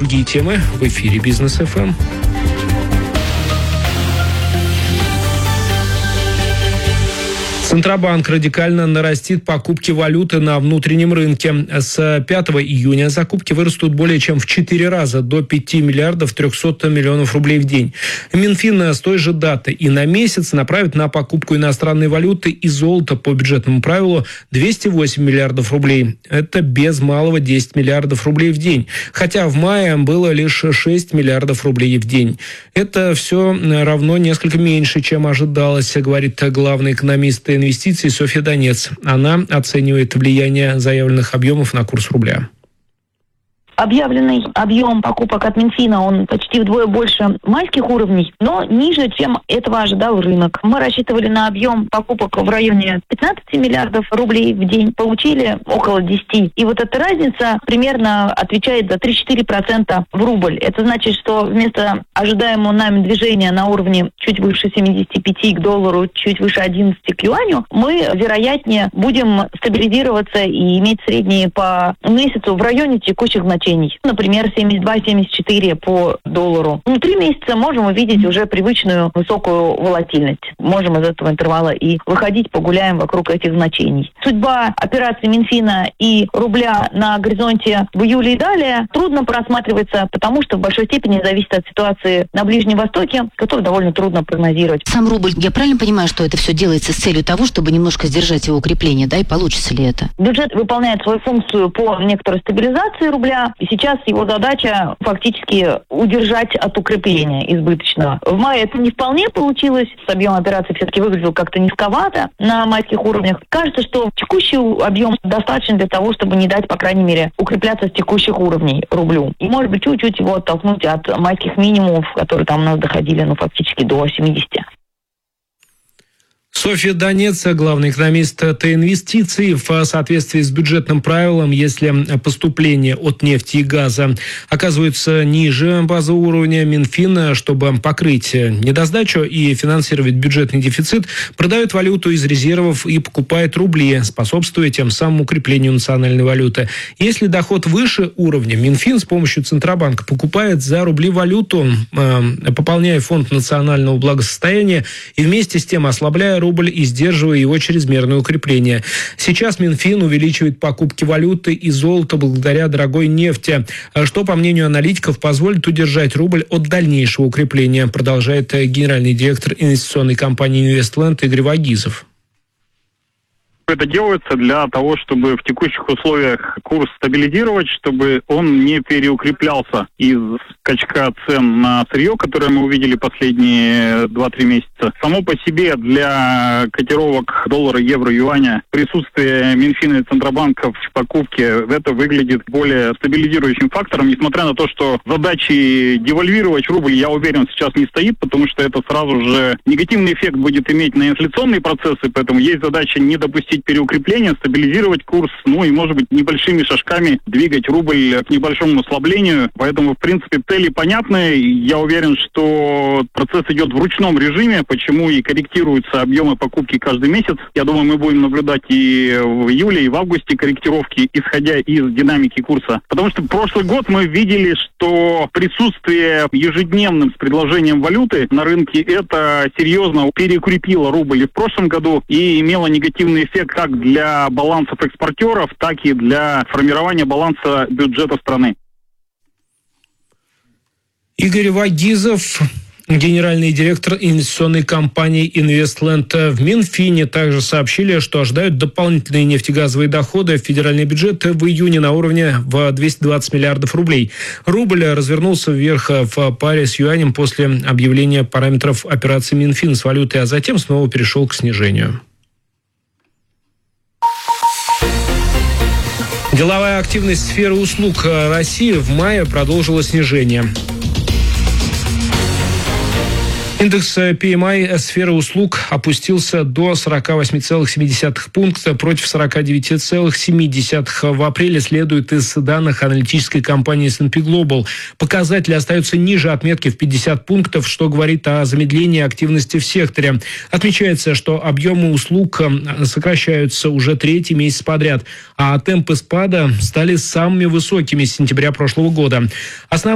другие темы в эфире Бизнес ФМ. Центробанк радикально нарастит покупки валюты на внутреннем рынке. С 5 июня закупки вырастут более чем в 4 раза, до 5 миллиардов 300 миллионов рублей в день. Минфин с той же даты и на месяц направит на покупку иностранной валюты и золота по бюджетному правилу 208 миллиардов рублей. Это без малого 10 миллиардов рублей в день. Хотя в мае было лишь 6 миллиардов рублей в день. Это все равно несколько меньше, чем ожидалось, говорит главный экономист инвестиций Софья Донец. Она оценивает влияние заявленных объемов на курс рубля. Объявленный объем покупок от Минфина, он почти вдвое больше майских уровней, но ниже, чем этого ожидал рынок. Мы рассчитывали на объем покупок в районе 15 миллиардов рублей в день, получили около 10. И вот эта разница примерно отвечает за 3-4% в рубль. Это значит, что вместо ожидаемого нами движения на уровне чуть выше 75 к доллару, чуть выше 11 к юаню, мы, вероятнее, будем стабилизироваться и иметь средние по месяцу в районе текущих значений. Например, 72-74 по доллару. Внутри месяца можем увидеть уже привычную высокую волатильность. Можем из этого интервала и выходить, погуляем вокруг этих значений. Судьба операций Минфина и рубля на горизонте в июле и далее трудно просматривается, потому что в большой степени зависит от ситуации на Ближнем Востоке, которую довольно трудно прогнозировать. Сам рубль, я правильно понимаю, что это все делается с целью того, чтобы немножко сдержать его укрепление, да, и получится ли это? Бюджет выполняет свою функцию по некоторой стабилизации рубля. И сейчас его задача фактически удержать от укрепления избыточного. В мае это не вполне получилось. Объем операций все-таки выглядел как-то низковато на майских уровнях. Кажется, что текущий объем достаточно для того, чтобы не дать, по крайней мере, укрепляться с текущих уровней рублю. И, может быть, чуть-чуть его оттолкнуть от майских минимумов, которые там у нас доходили, фактически до 70. Софья Донец, главный экономист Т-инвестиций. В соответствии с бюджетным правилом, если поступления от нефти и газа оказываются ниже базового уровня, Минфин, чтобы покрыть недосдачу и финансировать бюджетный дефицит, продает валюту из резервов и покупает рубли, способствуя тем самым укреплению национальной валюты. Если доход выше уровня, Минфин с помощью Центробанка покупает за рубли валюту, пополняя фонд национального благосостояния и вместе с тем ослабляя рубль и сдерживая его чрезмерное укрепление. Сейчас Минфин увеличивает покупки валюты и золота благодаря дорогой нефти, что, по мнению аналитиков, позволит удержать рубль от дальнейшего укрепления, продолжает генеральный директор инвестиционной компании «Инвестленд» Игорь Вагизов. Это делается для того, чтобы в текущих условиях курс стабилизировать, чтобы он не переукреплялся из скачка цен на сырье, которое мы увидели последние 2-3 месяца. Само по себе для котировок доллара, евро, юаня присутствие Минфина и Центробанка в покупке это выглядит более стабилизирующим фактором, несмотря на то, что задачи девальвировать рубль, я уверен, сейчас не стоит, потому что это сразу же негативный эффект будет иметь на инфляционные процессы, поэтому есть задача не допустить переукрепления, стабилизировать курс, и, может быть, небольшими шажками двигать рубль к небольшому ослаблению. Поэтому, в принципе, цели понятны. Я уверен, что процесс идет в ручном режиме, почему и корректируются объемы покупки каждый месяц. Я думаю, мы будем наблюдать и в июле, и в августе корректировки, исходя из динамики курса. Потому что прошлый год мы видели, что присутствие ежедневным с предложением валюты на рынке это серьезно переукрепило рубль и в прошлом году и имело негативный эффект как для балансов экспортеров, так и для формирования баланса бюджета страны. Игорь Вагизов, генеральный директор инвестиционной компании «Инвестленд». В Минфине также сообщили, что ожидают дополнительные нефтегазовые доходы в федеральный бюджет в июне на уровне в 220 миллиардов рублей. Рубль развернулся вверх в паре с юанем после объявления параметров операции Минфин с валютой, а затем снова перешел к снижению. Деловая активность сферы услуг России в мае продолжила снижение. Индекс PMI сферы услуг опустился до 48,7 пункта против 49,7 в апреле, следует из данных аналитической компании S&P Global. Показатели остаются ниже отметки в 50 пунктов, что говорит о замедлении активности в секторе. Отмечается, что объемы услуг сокращаются уже третий месяц подряд, а темпы спада стали самыми высокими с сентября прошлого года.